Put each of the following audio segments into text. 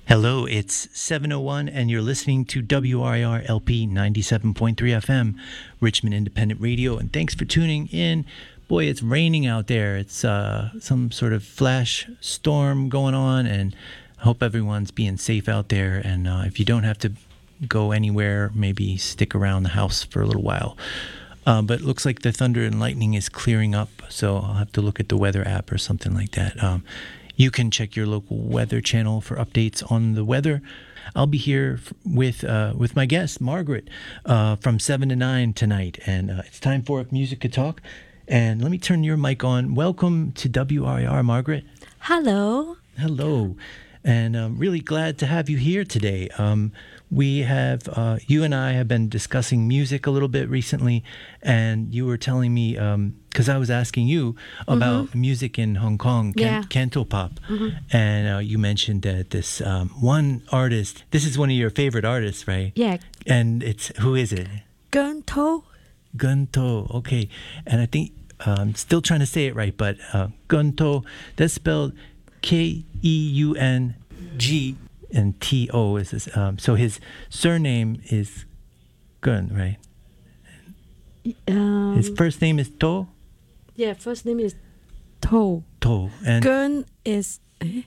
Hello, it's 7:01 and you're listening to WRIR LP 97.3 FM, Richmond Independent Radio, and thanks for tuning in. Boy, it's raining out there. It's some sort of flash storm going on, and I hope everyone's being safe out there. And if you don't have to go anywhere, maybe stick around the house for a little while. But it looks like the thunder and lightning is clearing up, so I'll have to look at the weather app or something like that. You can check your local weather channel for updates on the weather. I'll be here with my guest, Margaret, from 7 to 9 tonight. And it's time for Musica Talk. And let me turn your mic on. Welcome to WRIR, Margaret. Hello. Hello. And I'm really glad to have you here today. We have, you and I have been discussing music a little bit recently, and you were telling me, because I was asking you about music in Hong Kong, Cantopop, and you mentioned that this one artist, this is one of your favorite artists, right? Yeah. And who is it? Gun To. Gun To, okay. And I think, I'm still trying to say it right, but Gun To, that's spelled Keung and To is this, so his surname is Gun, right? His first name is To? Yeah, first name is To. To. And Gun is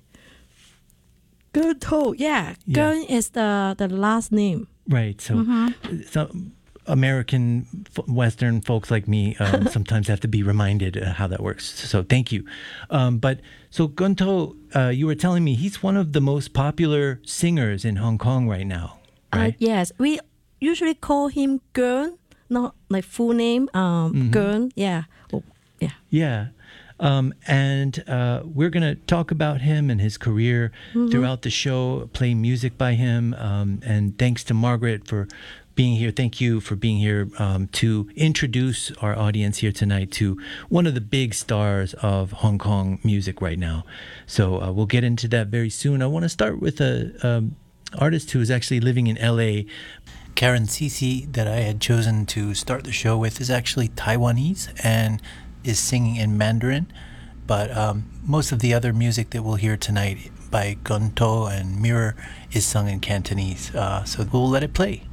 Gun To. Yeah. Gun is the last name. Right. So, American Western folks like me sometimes have to be reminded how that works. So thank you. But so Gun To, you were telling me he's one of the most popular singers in Hong Kong right now, right? Yes, we usually call him Gun, not like full name. Gun. Yeah. Oh, yeah. Yeah. And we're going to talk about him and his career throughout the show, play music by him. And thanks to Margaret for being here. Thank you for being here to introduce our audience here tonight to one of the big stars of Hong Kong music right now. So we'll get into that very soon. I want to start with an artist who is actually living in LA. Karen Cici, that I had chosen to start the show with, is actually Taiwanese and is singing in Mandarin. But most of the other music that we'll hear tonight by Gun To and Mirror is sung in Cantonese. So we'll let it play.